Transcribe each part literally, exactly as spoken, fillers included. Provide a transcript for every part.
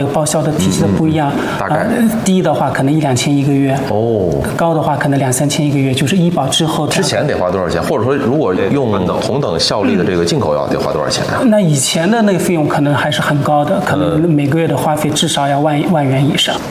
报销的体系的不一样。 嗯、大概、 呃、低的话可能一两千一个月， 哦， 高的话可能两三千一个月，就是医保之后。 之前得花多少钱？或者说，如果用同等效力的这个进口药，得花多少钱啊？ 那以前的那个费用可能还是很高的，可能每个月的花费至少要万万元以上。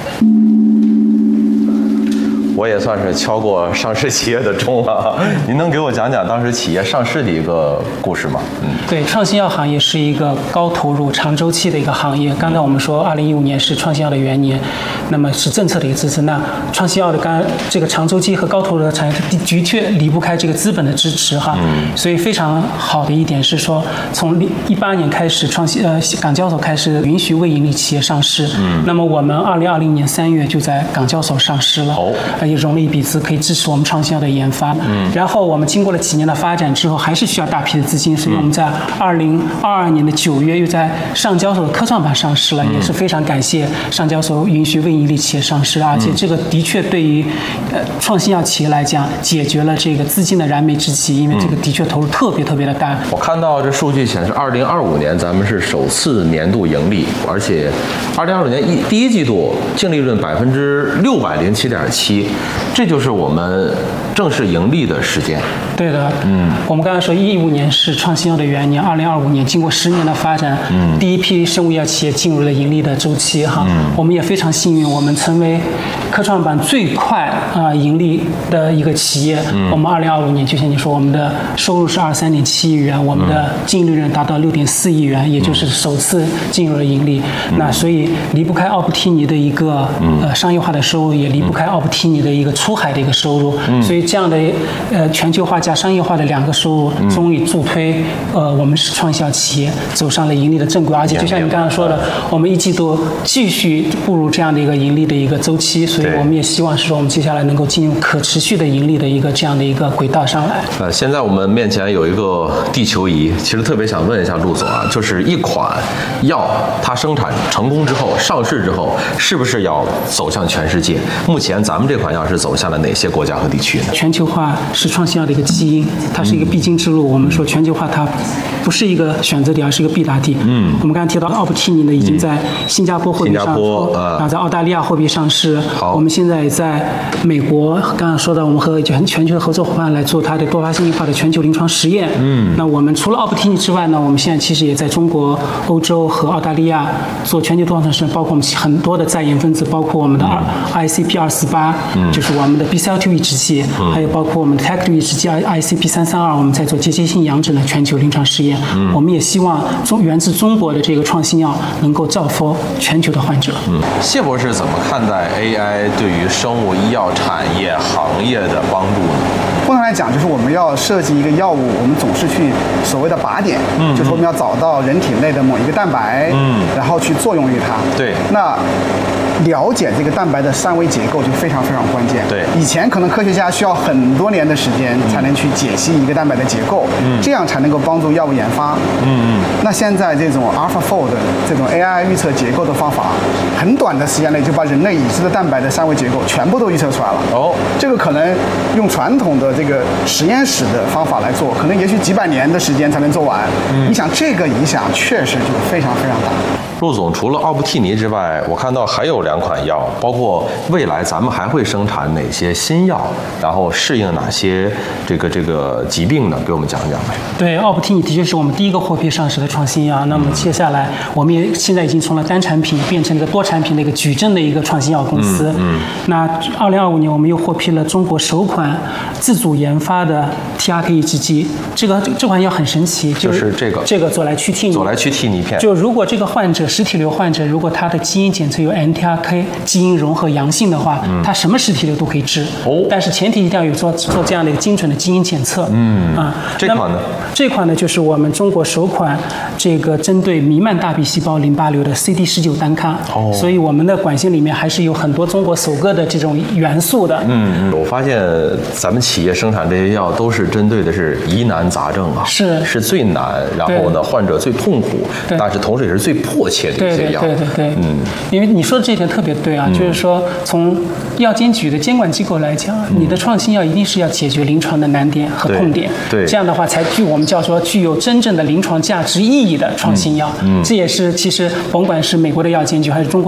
我也算是敲过上市企业的钟了，您能给我讲讲当时企业上市的一个故事吗？嗯， 对，创新药行业是一个高投入、长周期的一个行业。刚才我们说，二零一五年是创新药的元年，那么是政策的一个支持。那创新药的刚这个长周期和高投入的产业，的确离不开这个资本的支持哈。嗯。所以非常好的一点是说，从一八年开始，创新呃港交所开始允许未盈利企业上市。嗯。那么我们二零二零年三月就在港交所上市了。哦。也融了一笔资，可以支持我们创新药的研发。嗯，然后我们经过了几年的发展之后，还是需要大批的资金，所以我们在二零二二年的九月又在上交所的科创板上市了，嗯、也是非常感谢上交所允许未盈利企业上市，而且这个的确对于呃创新药企业来讲，解决了这个资金的燃眉之急，因为这个的确投入特别特别的大。 我看到这数据显示，二零二五年咱们是首次年度盈利，而且二零二五年一第一季度净利润百分之六百零七点七。这就是我们正式盈利的时间。 对的，嗯，我们刚才说一五年是创新药的元年，二零二五年经过十年的发展，嗯，第一批生物药企业进入了盈利的周期哈。嗯，我们也非常幸运，我们成为科创板最快啊、呃、盈利的一个企业。嗯，我们二零二五年就像你说，我们的收入是二十三点七亿元，我们的净利润达到六点四亿元，也就是首次进入了盈利。嗯、那所以离不开奥普替尼的一个、嗯、呃商业化的收入，也离不开奥普替尼的一个出海的一个收入。嗯，所以这样的呃全球化加商业化的两个收入，终于助推呃我们是创新药企业走上了盈利的正轨，而且就像你刚刚说的，我们一季度继续步入这样的一个盈利的一个周期，所以我们也希望是说我们接下来能够进入可持续的盈利的一个这样的一个轨道上来。 呃，现在我们面前有一个地球仪，其实特别想问一下陆总啊，就是一款药它生产成功之后，上市之后，是不是要走向全世界？目前咱们这款药是走向了哪些国家和地区呢？ 全球化是创新药的一个基因，它是一个必经之路。我们说全球化它不是一个选择题，而是一个必达题。嗯，我们刚才提到奥普替尼呢，已经在新加坡货币上市，然后在澳大利亚货币上市。好，我们现在也在美国，刚刚说到我们和全全球的合作伙伴来做它的多发性硬化的全球临床实验。嗯，那我们除了奥普替尼之外呢，我们现在其实也在中国、欧洲和澳大利亚做全球多场实验，包括我们很多的在研分子，包括我们的 I C P 二四八，就是我们的 B C L two 抑制剂，嗯、还有包括我们的 T A C two 抑制剂 I C P 三三二，我们在做结节性阳疹的全球临床试验。嗯、我们也希望中源自中国的这个创新药能够造福全球的患者。 嗯，谢博士怎么看待 A I 对于生物医药产业行业的帮助呢？ 通常来讲，就是我们要设计一个药物，我们总是去所谓的靶点，嗯，就是我们要找到人体内的某一个蛋白，嗯，然后去作用于它。对，那了解这个蛋白的三维结构就非常非常关键。对，以前可能科学家需要很多年的时间才能去解析一个蛋白的结构，嗯，这样才能够帮助药物研发。嗯嗯。那现在这种 AlphaFold 这种 A I 预测结构的方法，很短的时间内就把人类已知的蛋白的三维结构全部都预测出来了。哦，这个可能用传统的这个实验室的方法来做，可能也许几百年的时间才能做完。嗯，你想这个影响确实就非常非常大。 陆总，除了奥普替尼之外，我看到还有两款药，包括未来咱们还会生产哪些新药，然后适应哪些这个这个疾病呢？给我们讲讲呗。对， 奥普替尼的确是我们第一个获批上市的创新药。那么接下来，我们也现在已经从了单产品变成一个多产品的一个矩阵的一个创新药公司。嗯。嗯，那二零二五年，我们又获批了中国首款自主研发的 T R K 抑制剂。这个这款药很神奇， 就、就是这个这个左来曲替尼。 左来曲替尼片。 就如果这个患者实体瘤患者，如果他的基因检测有 N T R K 基因融合阳性的话，嗯、他什么实体瘤都可以治。哦，但是前提一定要有做做这样的一个精准的基因检测。嗯啊， 这款呢？ 这款呢，就是我们中国首款这个针对弥漫大 B 细胞淋巴瘤的 C D 十九单抗。哦，所以我们的管线里面还是有很多中国首个的这种元素的。 嗯，我发现咱们企业生产这些药都是针对的是疑难杂症啊， 是是最难，然后呢，患者最痛苦，但是同时也是最迫切的一些药。 对对对对，嗯，因为你说的这一点特别对啊，嗯、就是说从药监局的监管机构来讲，嗯、你的创新药一定是要解决临床的难点和痛点，对，对这样的话才具我们叫做具有真正的临床价值意义的创新药。嗯，嗯这也是其实甭管是美国的药监局还是中国。